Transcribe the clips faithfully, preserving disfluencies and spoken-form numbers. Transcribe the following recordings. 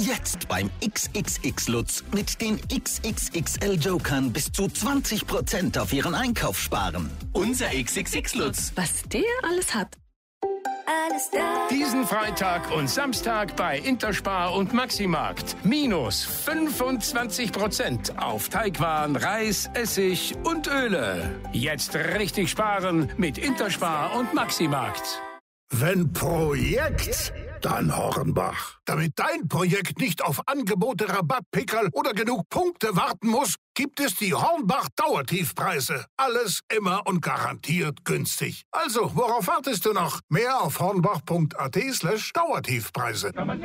Jetzt beim X X X Lutz mit den X X X L Jokern bis zu zwanzig Prozent auf Ihren Einkauf sparen. Unser X X X Lutz. Was der alles hat. Alles da. Diesen Freitag und Samstag bei Interspar und Maximarkt. Minus fünfundzwanzig Prozent auf Teigwaren, Reis, Essig und Öle. Jetzt richtig sparen mit Interspar und Maximarkt. Wenn Projekt, dann Hornbach. Damit dein Projekt nicht auf Angebote, Rabattpickerl oder genug Punkte warten muss, gibt es die Hornbach Dauertiefpreise. Alles immer und garantiert günstig. Also, worauf wartest du noch? Mehr auf hornbach.at slash Dauertiefpreise.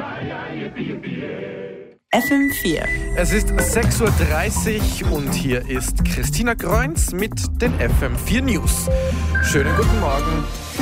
F M vier. Es ist sechs Uhr dreißig und hier ist Christina Kreunz mit den F M vier News. Schönen guten Morgen.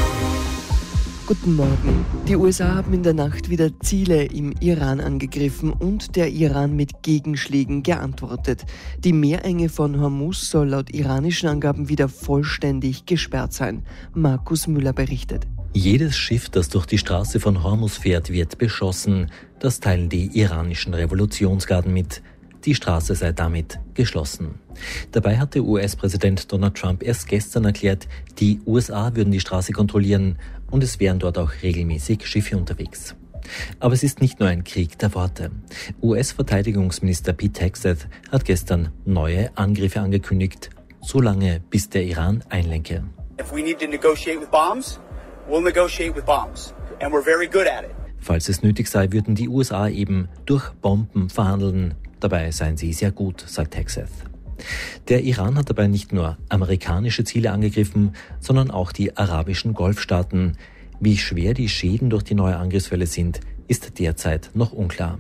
Guten Morgen. Die U S A haben in der Nacht wieder Ziele im Iran angegriffen und der Iran mit Gegenschlägen geantwortet. Die Meerenge von Hormuz soll laut iranischen Angaben wieder vollständig gesperrt sein. Markus Müller berichtet. Jedes Schiff, das durch die Straße von Hormuz fährt, wird beschossen. Das teilen die iranischen Revolutionsgarden mit. Die Straße sei damit geschlossen. Dabei hatte U S-Präsident Donald Trump erst gestern erklärt, die U S A würden die Straße kontrollieren und es wären dort auch regelmäßig Schiffe unterwegs. Aber es ist nicht nur ein Krieg der Worte. U S-Verteidigungsminister Pete Hegseth hat gestern neue Angriffe angekündigt, solange bis der Iran einlenke. If we need to negotiate with bombs, we'll negotiate with bombs. And we're very good at it. Falls es nötig sei, würden die U S A eben durch Bomben verhandeln. Dabei seien sie sehr gut, sagt Hegseth. Der Iran hat dabei nicht nur amerikanische Ziele angegriffen, sondern auch die arabischen Golfstaaten. Wie schwer die Schäden durch die neue Angriffswelle sind, ist derzeit noch unklar.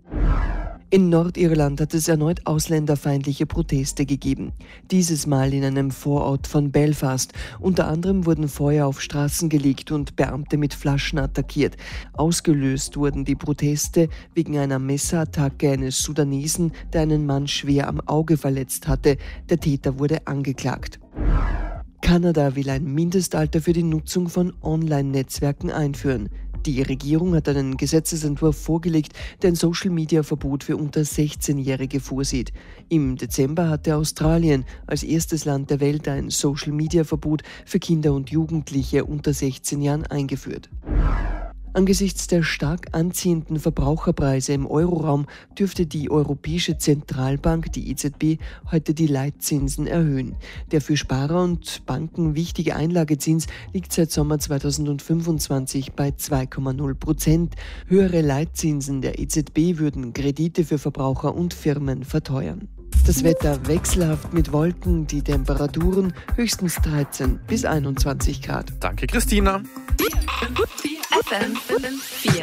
In Nordirland hat es erneut ausländerfeindliche Proteste gegeben. Dieses Mal in einem Vorort von Belfast. Unter anderem wurden Feuer auf Straßen gelegt und Beamte mit Flaschen attackiert. Ausgelöst wurden die Proteste wegen einer Messerattacke eines Sudanesen, der einen Mann schwer am Auge verletzt hatte. Der Täter wurde angeklagt. Kanada will ein Mindestalter für die Nutzung von Online-Netzwerken einführen. Die Regierung hat einen Gesetzesentwurf vorgelegt, der ein Social-Media-Verbot für unter sechzehnjährige vorsieht. Im Dezember hatte Australien als erstes Land der Welt ein Social-Media-Verbot für Kinder und Jugendliche unter sechzehn Jahren eingeführt. Angesichts der stark anziehenden Verbraucherpreise im Euroraum dürfte die Europäische Zentralbank, die E Z B, heute die Leitzinsen erhöhen. Der für Sparer und Banken wichtige Einlagezins liegt seit Sommer zweitausendfünfundzwanzig bei zwei Komma null Prozent. Höhere Leitzinsen der E Z B würden Kredite für Verbraucher und Firmen verteuern. Das Wetter wechselhaft mit Wolken, die Temperaturen höchstens dreizehn bis einundzwanzig Grad. Danke, Christina. F M vier.